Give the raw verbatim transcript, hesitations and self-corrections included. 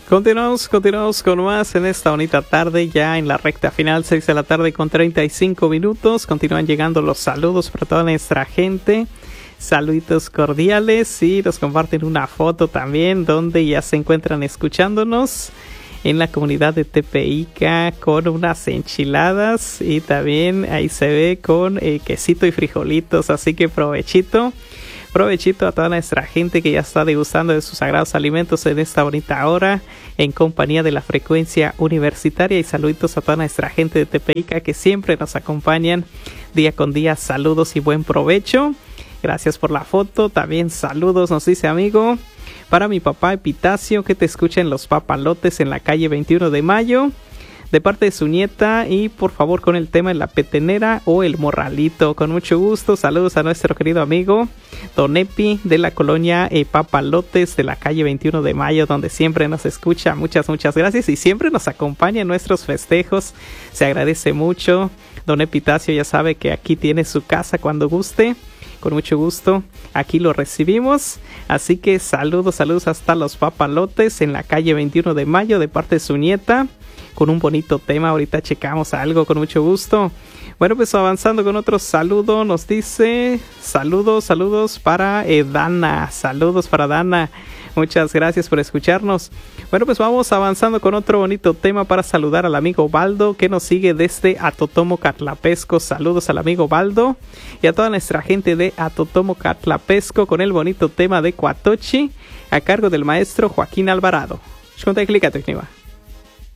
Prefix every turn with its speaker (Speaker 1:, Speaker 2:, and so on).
Speaker 1: Continuamos, continuamos con más en esta bonita tarde, ya en la recta final, seis de la tarde con treinta y cinco minutos. Continúan llegando los saludos para toda nuestra gente. Saluditos cordiales y nos comparten una foto también donde ya se encuentran escuchándonos en la comunidad de Tepeíca con unas enchiladas y también ahí se ve con eh, quesito y frijolitos, así que provechito. Provechito a toda nuestra gente que ya está degustando de sus sagrados alimentos en esta bonita hora en compañía de la frecuencia universitaria, y saluditos a toda nuestra gente de Tepeíca que siempre nos acompañan día con día. Saludos y buen provecho. Gracias por la foto. También saludos, nos dice amigo, para mi papá Epitacio que te escucha en Los Papalotes en la calle veintiuno de mayo. De parte de su nieta, y por favor con el tema de la petenera o el morralito. Con mucho gusto, saludos a nuestro querido amigo Don Epi de la colonia eh, Papalotes de la calle veintiuno de mayo, donde siempre nos escucha. Muchas, muchas gracias y siempre nos acompaña en nuestros festejos. Se agradece mucho. Don Epitacio ya sabe que aquí tiene su casa cuando guste. Con mucho gusto, aquí lo recibimos. Así que saludos, saludos hasta Los Papalotes en la calle veintiuno de mayo de parte de su nieta, con un bonito tema. Ahorita checamos algo con mucho gusto. Bueno, pues avanzando con otro saludo, nos dice saludos, saludos para eh, Dana. Saludos para Dana. Muchas gracias por escucharnos. Bueno, pues vamos avanzando con otro bonito tema para saludar al amigo Baldo que nos sigue desde Atotomo, Catlapesco. Saludos al amigo Baldo y a toda nuestra gente de Atotomo, Catlapesco con el bonito tema de Cuatochi a cargo del maestro Joaquín Alvarado. Xcontai clica, Tecniva.